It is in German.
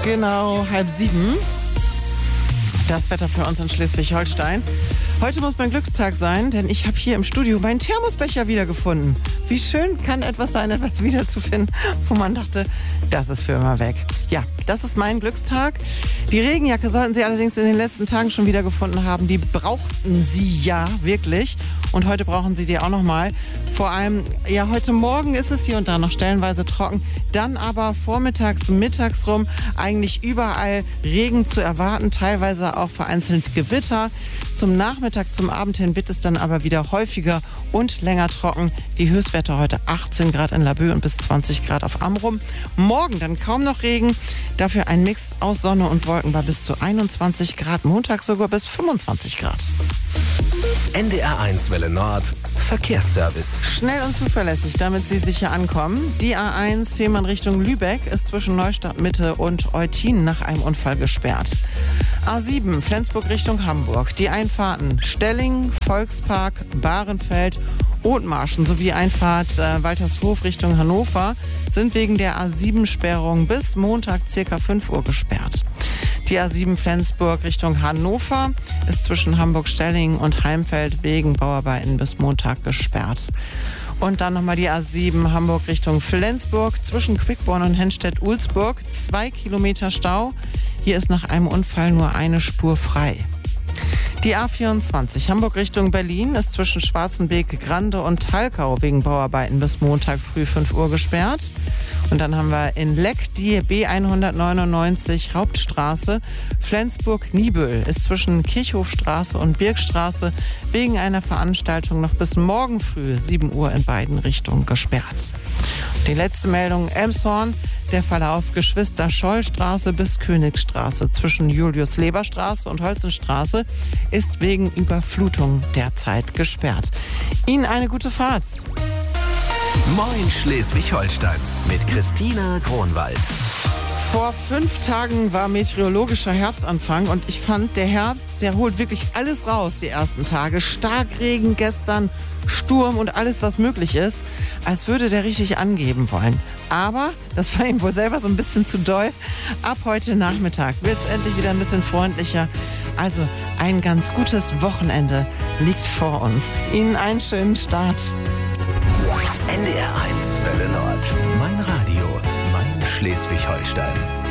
Genau, 6:30. Das Wetter für uns in Schleswig-Holstein. Heute muss mein Glückstag sein, denn ich habe hier im Studio meinen Thermosbecher wiedergefunden. Wie schön kann etwas sein, etwas wiederzufinden, wo man dachte, das ist für immer weg. Ja, das ist mein Glückstag. Die Regenjacke sollten Sie allerdings in den letzten Tagen schon wiedergefunden haben. Die brauchten Sie ja wirklich. Und heute brauchen Sie die auch nochmal. Vor allem, ja, heute Morgen ist es hier und da noch stellenweise trocken. Dann aber vormittags, mittags rum eigentlich überall Regen zu erwarten. Teilweise auch vereinzelt Gewitter. Zum Nachmittag, zum Abend hin wird es dann aber wieder häufiger und länger trocken. Die Höchstwerte heute 18 Grad in Laboe und bis 20 Grad auf Amrum. Morgen dann kaum noch Regen. Dafür ein Mix aus Sonne und Wolken bei bis zu 21 Grad. Montag sogar bis 25 Grad. NDR1 Welle Nord. Verkehrsservice. Schnell und zuverlässig, damit Sie sicher ankommen. Die A1 Fehmarn Richtung Lübeck ist zwischen Neustadt Mitte und Eutin nach einem Unfall gesperrt. A7 Flensburg Richtung Hamburg. Die Einfahrten Stelling, Volkspark, Bahrenfeld, Othmarschen sowie Einfahrt Waltershof Richtung Hannover sind wegen der A7-Sperrung bis Montag ca. 5 Uhr gesperrt. Die A7 Flensburg Richtung Hannover ist zwischen Hamburg-Stelling und Heimfeld wegen Bauarbeiten bis Montag gesperrt. Und dann nochmal die A7 Hamburg Richtung Flensburg zwischen Quickborn und Henstedt-Ulzburg. 2 Kilometer Stau. Hier ist nach einem Unfall nur eine Spur frei. Die A24 Hamburg Richtung Berlin ist zwischen Schwarzenbeek, Grande und Talkau wegen Bauarbeiten bis Montag früh 5 Uhr gesperrt. Und dann haben wir in Leck die B199 Hauptstraße. Flensburg-Niebüll ist zwischen Kirchhofstraße und Birkstraße wegen einer Veranstaltung noch bis morgen früh 7 Uhr in beiden Richtungen gesperrt. Die letzte Meldung Elmshorn. Der Verlauf Geschwister-Scholl-Straße bis Königsstraße zwischen Julius-Leber-Straße und Holzenstraße ist wegen Überflutung derzeit gesperrt. Ihnen eine gute Fahrt. Moin Schleswig-Holstein mit Christina Kronwald. Vor 5 Tagen war meteorologischer Herbstanfang und ich fand, der Herbst, der holt wirklich alles raus die ersten Tage. Starkregen gestern, Sturm und alles, was möglich ist, als würde der richtig angeben wollen. Aber das war ihm wohl selber so ein bisschen zu doll. Ab heute Nachmittag wird es endlich wieder ein bisschen freundlicher. Also ein ganz gutes Wochenende liegt vor uns. Ihnen einen schönen Start. NDR1 Welle Nord. Mein Radio, mein Schleswig-Holstein.